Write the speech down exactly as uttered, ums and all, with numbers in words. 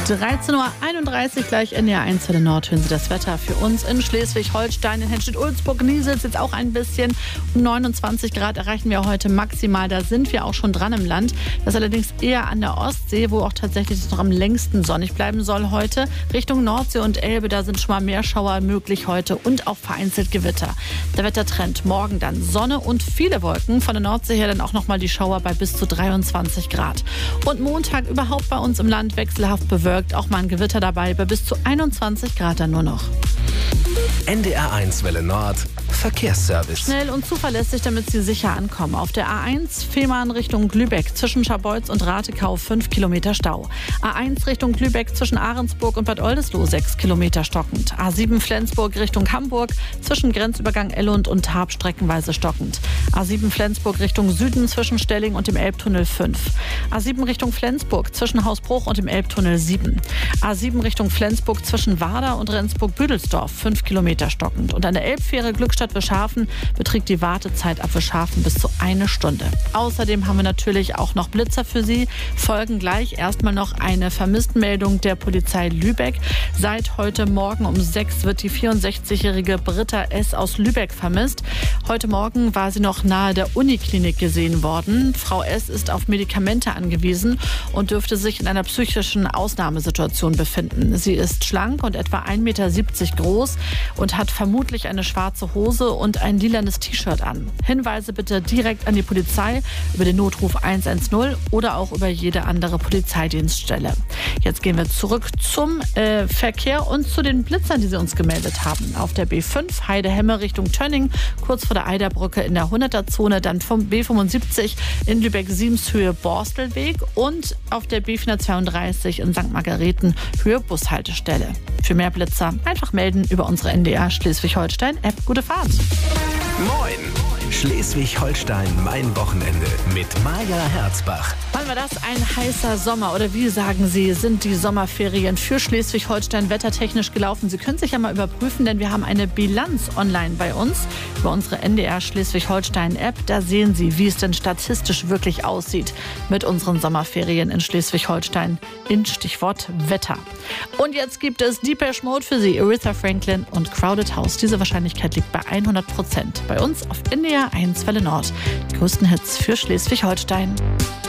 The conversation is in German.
dreizehn Uhr einunddreißig, gleich N D R eins für den Nord. Hören Sie das Wetter für uns in Schleswig-Holstein, in Henstedt-Ulzburg, nieselt jetzt auch ein bisschen. Um neunundzwanzig Grad erreichen wir heute maximal. Da sind wir auch schon dran im Land. Das ist allerdings eher an der Ostsee, wo auch tatsächlich es noch am längsten sonnig bleiben soll heute. Richtung Nordsee und Elbe, da sind schon mal mehr Schauer möglich heute und auch vereinzelt Gewitter. Der Wettertrend morgen dann Sonne und viele Wolken. Von der Nordsee her dann auch noch mal die Schauer bei bis zu dreiundzwanzig Grad. Und Montag überhaupt bei uns im Land wechselhaft bewölkt. Auch mal ein Gewitter dabei, bei bis zu einundzwanzig Grad dann nur noch. N D R eins Welle Nord Verkehrsservice. Schnell und zuverlässig, damit Sie sicher ankommen. Auf der A eins Fehmarn Richtung Lübeck zwischen Scharbeutz und Rathekau fünf Kilometer Stau. A eins Richtung Lübeck zwischen Ahrensburg und Bad Oldesloe sechs Kilometer stockend. A sieben Flensburg Richtung Hamburg zwischen Grenzübergang Ellund und Tarp streckenweise stockend. A sieben Flensburg Richtung Süden zwischen Stelling und dem Elbtunnel fünf. A sieben Richtung Flensburg zwischen Hausbruch und dem Elbtunnel sieben. A sieben Richtung Flensburg zwischen Warder und Rendsburg-Büdelsdorf fünf Kilometer stockend. Und an der Elbfähre Glückstadt-Wischhafen beträgt die Wartezeit ab Wischhafen bis zu eine Stunde. Außerdem haben wir natürlich auch noch Blitzer für Sie. Folgen gleich erstmal noch eine Vermisstenmeldung der Polizei Lübeck. Seit heute Morgen um sechs wird die vierundsechzigjährige Britta S. aus Lübeck vermisst. Heute Morgen war sie noch nahe der Uniklinik gesehen worden. Frau S. ist auf Medikamente angewiesen und dürfte sich in einer psychischen Ausnahmesituation befinden. Sie ist schlank und etwa ein Meter siebzig groß und hat vermutlich eine schwarze Hose und ein lilanes T-Shirt an. Hinweise bitte direkt an die Polizei über den Notruf eins eins null oder auch über jede andere Polizeidienststelle. Jetzt gehen wir zurück zum äh, Verkehr und zu den Blitzern, die Sie uns gemeldet haben. Auf der B fünf Heide-Hemme Richtung Tönning, kurz vor der Eiderbrücke in der hunderter-Zone, dann vom B fünfundsiebzig in Lübeck-Siemshöhe Borstelweg und auf der B vierhundertzweiunddreißig in Sankt Margareten Höhe Bushaltestelle. Für mehr Blitzer einfach melden über unsere N D R Schleswig-Holstein-App. Gute Fahrt! Moin! Schleswig-Holstein, mein Wochenende mit Maja Herzbach. Wann war das? Ein heißer Sommer oder wie sagen Sie, sind die Sommerferien für Schleswig-Holstein wettertechnisch gelaufen? Sie können sich ja mal überprüfen, denn wir haben eine Bilanz online bei uns über unsere N D R Schleswig-Holstein-App. Da sehen Sie, wie es denn statistisch wirklich aussieht mit unseren Sommerferien in Schleswig-Holstein in Stichwort Wetter. Und jetzt gibt es Depeche Mode für Sie, Aretha Franklin und Crowded House. Diese Wahrscheinlichkeit liegt bei hundert Prozent. Bei uns auf N D R eins Welle Nord. Die größten Hits für Schleswig-Holstein.